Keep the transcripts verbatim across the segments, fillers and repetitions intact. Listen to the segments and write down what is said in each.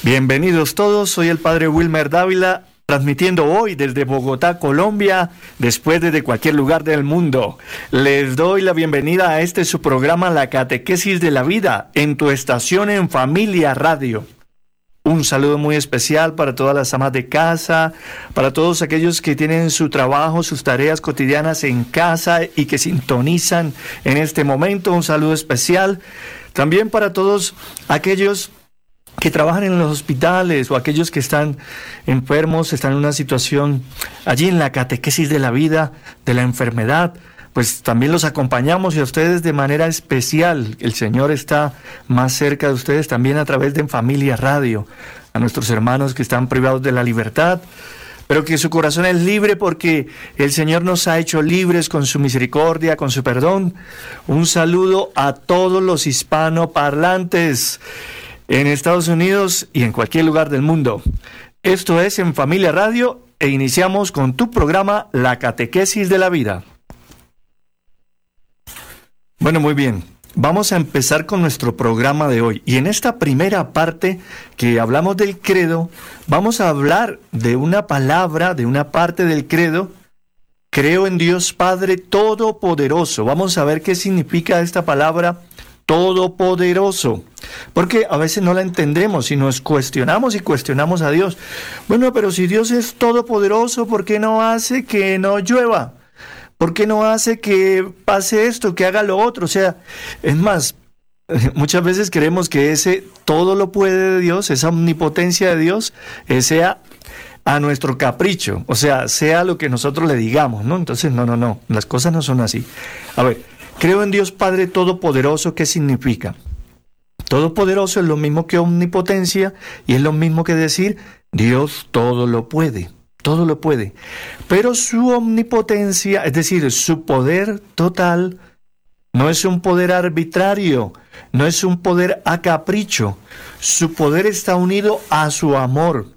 Bienvenidos todos, soy el Padre Wilmer Dávila, transmitiendo hoy desde Bogotá, Colombia, después desde cualquier lugar del mundo. Les doy la bienvenida a este su programa, La Catequesis de la Vida, en tu estación en Familia Radio. Un saludo muy especial para todas las amas de casa, para todos aquellos que tienen su trabajo, sus tareas cotidianas en casa y que sintonizan en este momento. Un saludo especial también para todos aquellos que trabajan en los hospitales o aquellos que están enfermos, están en una situación allí en la catequesis de la vida, de la enfermedad. Pues también los acompañamos y a ustedes de manera especial. El Señor está más cerca de ustedes también a través de Familia Radio. A nuestros hermanos que están privados de la libertad, pero que su corazón es libre porque el Señor nos ha hecho libres con su misericordia, con su perdón. Un saludo a todos los hispanoparlantes en Estados Unidos y en cualquier lugar del mundo. Esto es en Familia Radio e iniciamos con tu programa La Catequesis de la Vida. Bueno, muy bien. Vamos a empezar con nuestro programa de hoy. Y en esta primera parte que hablamos del credo, vamos a hablar de una palabra, de una parte del credo. Creo en Dios Padre Todopoderoso. Vamos a ver qué significa esta palabra Todopoderoso. Porque a veces no la entendemos y nos cuestionamos y cuestionamos a Dios. Bueno, pero si Dios es todopoderoso, ¿por qué no hace que no llueva? ¿Por qué no hace que pase esto, que haga lo otro? O sea, es más, muchas veces queremos que ese todo lo puede de Dios, esa omnipotencia de Dios, eh, sea a nuestro capricho, o sea, sea lo que nosotros le digamos, ¿no? Entonces, no, no, no, las cosas no son así. A ver, creo en Dios Padre Todopoderoso, ¿qué significa? Todopoderoso es lo mismo que omnipotencia y es lo mismo que decir Dios todo lo puede. Todo lo puede, pero su omnipotencia, es decir, su poder total, no es un poder arbitrario, no es un poder a capricho. Su poder está unido a su amor.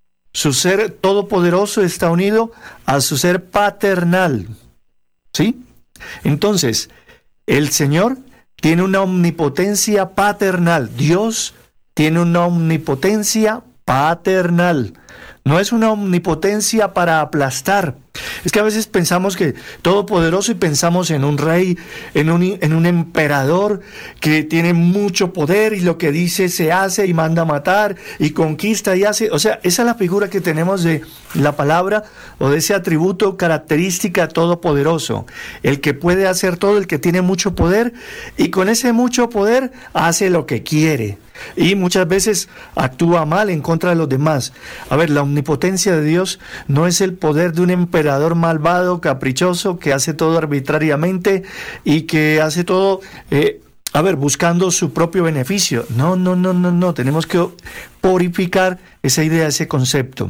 Su ser todopoderoso está unido a su ser paternal. ¿Sí? Entonces, el Señor tiene una omnipotencia paternal. Dios tiene una omnipotencia paternal. No es una omnipotencia para aplastar. Es que a veces pensamos que todopoderoso y pensamos en un rey, en un, en un emperador que tiene mucho poder y lo que dice se hace y manda a matar y conquista y hace. O sea, esa es la figura que tenemos de la palabra o de ese atributo característica todopoderoso. El que puede hacer todo, el que tiene mucho poder y con ese mucho poder hace lo que quiere. Y muchas veces actúa mal en contra de los demás. A ver, la omnipotencia de Dios no es el poder de un emperador malvado, caprichoso, que hace todo arbitrariamente y que hace todo, eh, a ver, buscando su propio beneficio. No, no, no, no, no. Tenemos que purificar esa idea, ese concepto.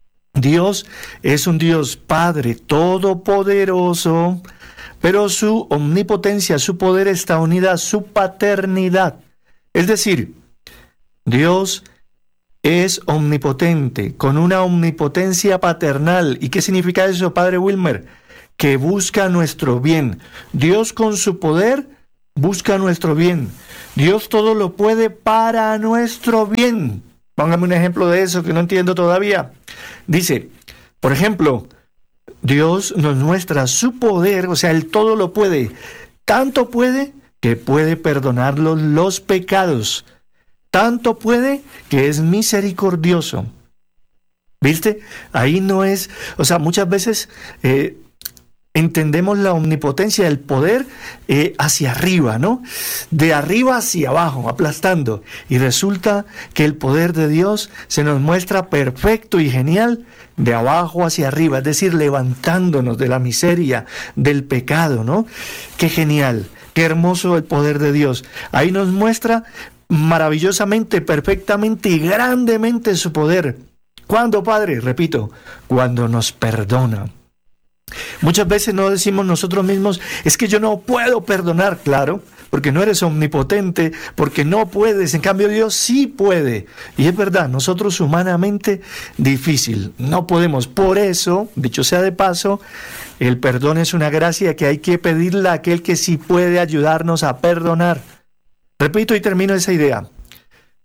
Dios es un Dios Padre todopoderoso, pero su omnipotencia, su poder está unida a su paternidad. Es decir, Dios es omnipotente, con una omnipotencia paternal. ¿Y qué significa eso, Padre Wilmer? Que busca nuestro bien. Dios con su poder busca nuestro bien. Dios todo lo puede para nuestro bien. Póngame un ejemplo de eso que no entiendo todavía. Dice, por ejemplo, Dios nos muestra su poder, o sea, Él todo lo puede. Tanto puede que puede perdonarnos los pecados. Tanto puede que es misericordioso. ¿Viste? Ahí no es, o sea, muchas veces eh, entendemos la omnipotencia del poder eh, hacia arriba, ¿no? De arriba hacia abajo, aplastando. Y resulta que el poder de Dios se nos muestra perfecto y genial de abajo hacia arriba, es decir, levantándonos de la miseria, del pecado, ¿no? ¡Qué genial! ¡Qué hermoso el poder de Dios! Ahí nos muestra maravillosamente, perfectamente y grandemente su poder. ¿Cuándo, Padre? Repito, cuando nos perdona. Muchas veces no decimos nosotros mismos, es que yo no puedo perdonar, claro, porque no eres omnipotente, porque no puedes, en cambio Dios sí puede. Y es verdad, nosotros humanamente difícil, no podemos. Por eso, dicho sea de paso, el perdón es una gracia que hay que pedirle a aquel que sí puede ayudarnos a perdonar. Repito y termino esa idea.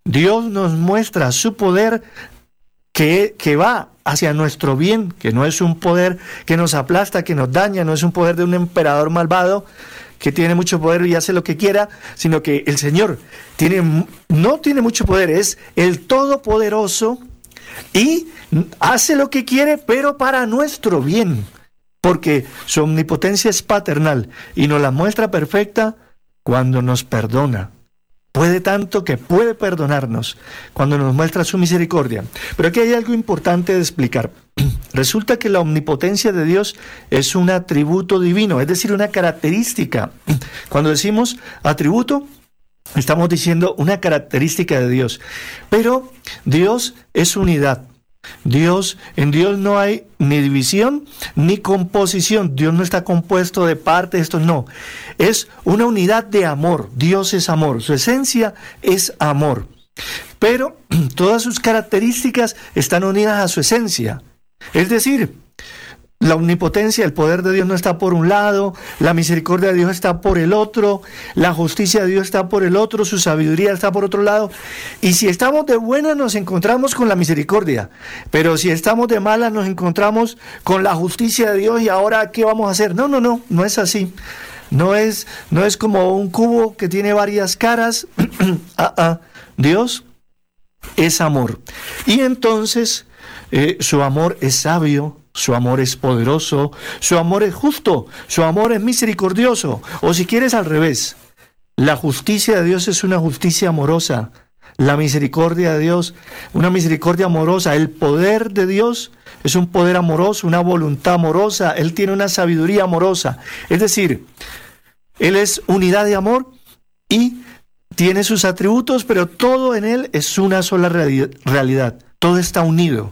Dios nos muestra su poder que, que va hacia nuestro bien, que no es un poder que nos aplasta, que nos daña, no es un poder de un emperador malvado que tiene mucho poder y hace lo que quiera, sino que el Señor tiene, no tiene mucho poder, es el Todopoderoso y hace lo que quiere, pero para nuestro bien, porque su omnipotencia es paternal y nos la muestra perfecta cuando nos perdona. Puede tanto que puede perdonarnos cuando nos muestra su misericordia. Pero aquí hay algo importante de explicar. Resulta que la omnipotencia de Dios es un atributo divino, es decir, una característica. Cuando decimos atributo, estamos diciendo una característica de Dios. Pero Dios es unidad. Dios, en Dios no hay ni división ni composición. Dios no está compuesto de partes, esto no. Es una unidad de amor. Dios es amor. Su esencia es amor. Pero todas sus características están unidas a su esencia. Es decir, la omnipotencia, el poder de Dios no está por un lado, la misericordia de Dios está por el otro, la justicia de Dios está por el otro, su sabiduría está por otro lado. Y si estamos de buenas nos encontramos con la misericordia, pero si estamos de malas nos encontramos con la justicia de Dios y ahora ¿qué vamos a hacer? No, no, no, no es así. No es, no es como un cubo que tiene varias caras. ah, ah. Dios es amor. Y entonces eh, su amor es sabio. Su amor es poderoso, su amor es justo, su amor es misericordioso. O si quieres al revés, la justicia de Dios es una justicia amorosa. La misericordia de Dios, una misericordia amorosa. El poder de Dios es un poder amoroso, una voluntad amorosa. Él tiene una sabiduría amorosa. Es decir, Él es unidad de amor y tiene sus atributos, pero todo en Él es una sola realidad. Todo está unido.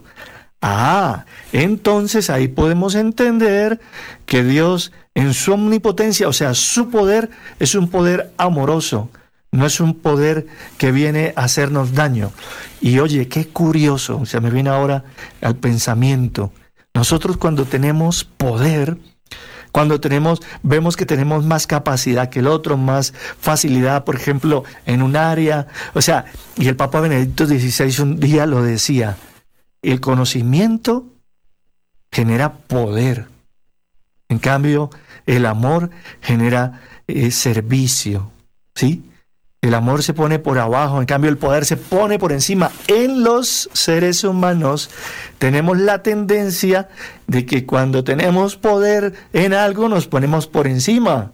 Ah, entonces ahí podemos entender que Dios en su omnipotencia, o sea, su poder es un poder amoroso, no es un poder que viene a hacernos daño. Y oye, qué curioso, o sea, me viene ahora al pensamiento. Nosotros cuando tenemos poder, cuando tenemos, vemos que tenemos más capacidad que el otro, más facilidad, por ejemplo, en un área, o sea, y el Papa Benedicto dieciséis un día lo decía, el conocimiento genera poder. En cambio, el amor genera eh, servicio, ¿sí? El amor se pone por abajo, en cambio el poder se pone por encima. En los seres humanos tenemos la tendencia de que cuando tenemos poder en algo nos ponemos por encima.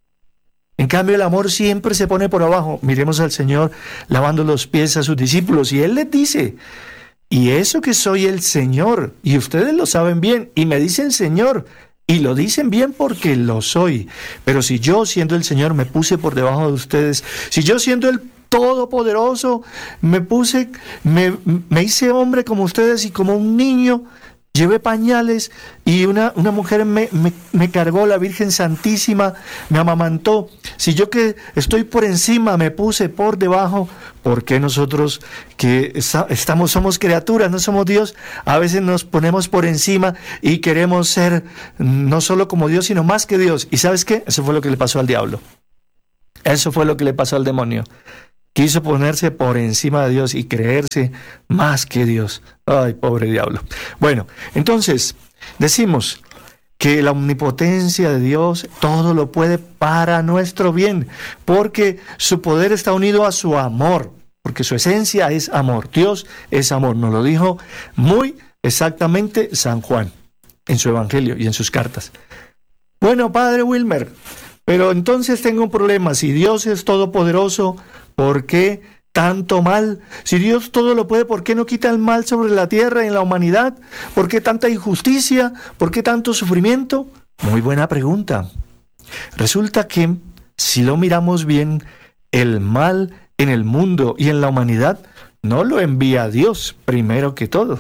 En cambio el amor siempre se pone por abajo. Miremos al Señor lavando los pies a sus discípulos y Él les dice: y eso que soy el Señor, y ustedes lo saben bien, y me dicen Señor, y lo dicen bien porque lo soy. Pero si yo, siendo el Señor, me puse por debajo de ustedes, si yo, siendo el Todopoderoso, me puse, me, me hice hombre como ustedes y como un niño, llevé pañales y una, una mujer me, me, me cargó, la Virgen Santísima me amamantó. Si yo que estoy por encima me puse por debajo, ¿por qué nosotros que estamos, somos criaturas, no somos Dios, a veces nos ponemos por encima y queremos ser no solo como Dios, sino más que Dios? ¿Y sabes qué? Eso fue lo que le pasó al diablo. Eso fue lo que le pasó al demonio. Quiso ponerse por encima de Dios y creerse más que Dios. Ay, pobre diablo. Bueno, entonces, decimos que la omnipotencia de Dios todo lo puede para nuestro bien, porque su poder está unido a su amor, porque su esencia es amor. Dios es amor, nos lo dijo muy exactamente San Juan en su Evangelio y en sus cartas. Bueno, Padre Wilmer, pero entonces tengo un problema. Si Dios es todopoderoso, ¿por qué tanto mal? Si Dios todo lo puede, ¿por qué no quita el mal sobre la tierra y en la humanidad? ¿Por qué tanta injusticia? ¿Por qué tanto sufrimiento? Muy buena pregunta. Resulta que, si lo miramos bien, el mal en el mundo y en la humanidad no lo envía Dios primero que todo.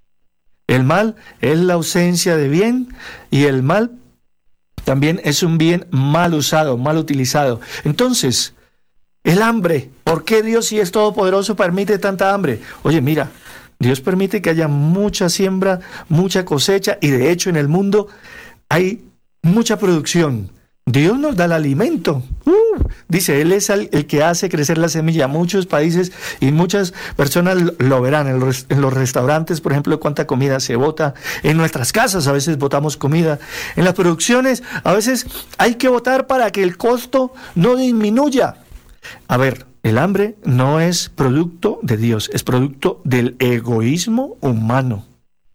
El mal es la ausencia de bien y el mal también es un bien mal usado, mal utilizado. Entonces, el hambre, ¿por qué Dios, si es todopoderoso, permite tanta hambre? Oye, mira, Dios permite que haya mucha siembra, mucha cosecha, y de hecho en el mundo hay mucha producción. Dios nos da el alimento. Uh, dice, Él es el, el que hace crecer la semilla. Muchos países y muchas personas lo verán. En los, en los restaurantes, por ejemplo, cuánta comida se bota. En nuestras casas a veces botamos comida. En las producciones a veces hay que botar para que el costo no disminuya. A ver, el hambre no es producto de Dios, es producto del egoísmo humano.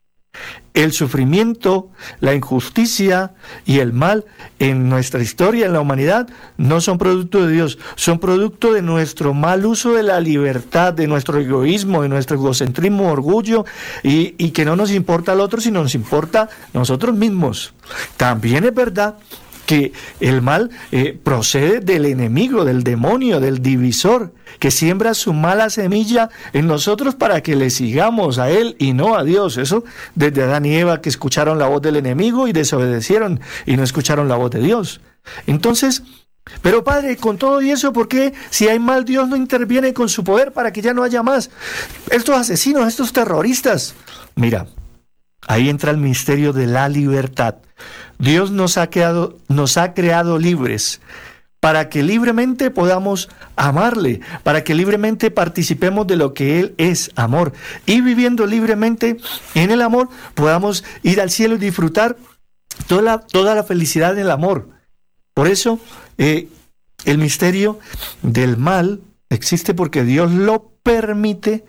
El sufrimiento, la injusticia y el mal en nuestra historia, en la humanidad, no son producto de Dios, son producto de nuestro mal uso de la libertad, de nuestro egoísmo, de nuestro egocentrismo, orgullo, y, y que no nos importa al otro, sino nos importa nosotros mismos. También es verdad que el mal eh, procede del enemigo, del demonio, del divisor, que siembra su mala semilla en nosotros para que le sigamos a él y no a Dios. Eso desde Adán y Eva, que escucharon la voz del enemigo y desobedecieron y no escucharon la voz de Dios. Entonces, pero Padre, con todo y eso, ¿por qué si hay mal Dios no interviene con su poder para que ya no haya más? Estos asesinos, estos terroristas. Mira, ahí entra el misterio de la libertad. Dios nos ha creado, nos ha creado libres para que libremente podamos amarle, para que libremente participemos de lo que Él es, amor. Y viviendo libremente en el amor, podamos ir al cielo y disfrutar toda la, toda la felicidad del amor. Por eso, eh, el misterio del mal existe porque Dios lo permite,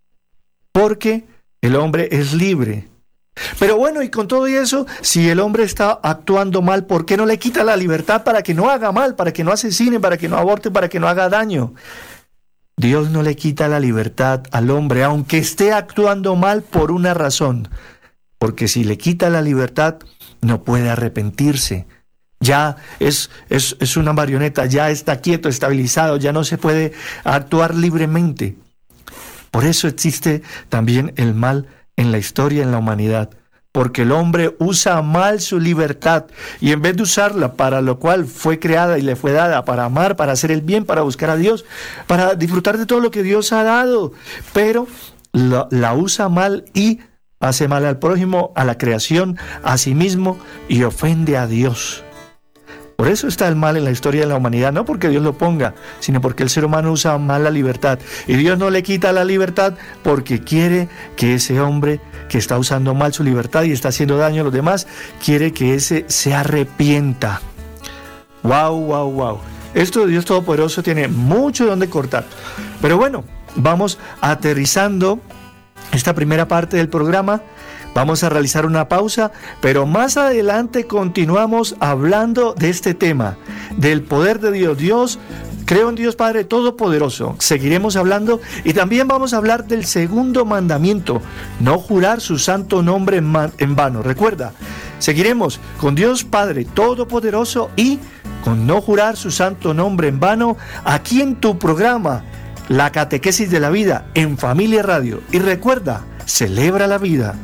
porque el hombre es libre. Pero bueno, y con todo y eso, si el hombre está actuando mal, ¿por qué no le quita la libertad para que no haga mal, para que no asesine, para que no aborte, para que no haga daño? Dios no le quita la libertad al hombre, aunque esté actuando mal por una razón. Porque si le quita la libertad, no puede arrepentirse. Ya es, es, es una marioneta, ya está quieto, estabilizado, ya no se puede actuar libremente. Por eso existe también el mal en la historia, en la humanidad, porque el hombre usa mal su libertad y en vez de usarla para lo cual fue creada y le fue dada, para amar, para hacer el bien, para buscar a Dios, para disfrutar de todo lo que Dios ha dado, pero la, la usa mal y hace mal al prójimo, a la creación, a sí mismo y ofende a Dios. Por eso está el mal en la historia de la humanidad, no porque Dios lo ponga, sino porque el ser humano usa mal la libertad. Y Dios no le quita la libertad porque quiere que ese hombre que está usando mal su libertad y está haciendo daño a los demás, quiere que ese se arrepienta. ¡Wow, wow, wow! Esto de Dios Todopoderoso tiene mucho donde cortar. Pero bueno, vamos aterrizando esta primera parte del programa. Vamos a realizar una pausa, pero más adelante continuamos hablando de este tema, del poder de Dios. Dios, creo en Dios Padre Todopoderoso. Seguiremos hablando y también vamos a hablar del segundo mandamiento, no jurar su santo nombre en, man, en vano. Recuerda, seguiremos con Dios Padre Todopoderoso y con no jurar su santo nombre en vano aquí en tu programa, La Catequesis de la Vida, en Familia Radio. Y recuerda, celebra la vida.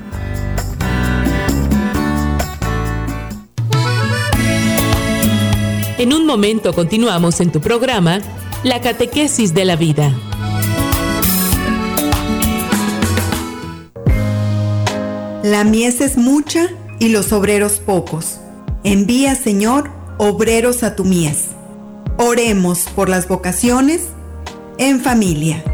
En un momento continuamos en tu programa, La Catequesis de la Vida. La mies es mucha y los obreros pocos. Envía, Señor, obreros a tu mies. Oremos por las vocaciones en familia.